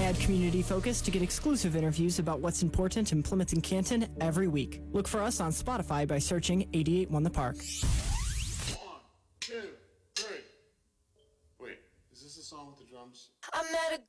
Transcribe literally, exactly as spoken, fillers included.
Add Community Focus to get exclusive interviews about what's important in Plymouth and Canton every week. Look for us on Spotify by searching eighty-eight one The Park. One, two, three. Wait, is this the song with the drums? I met a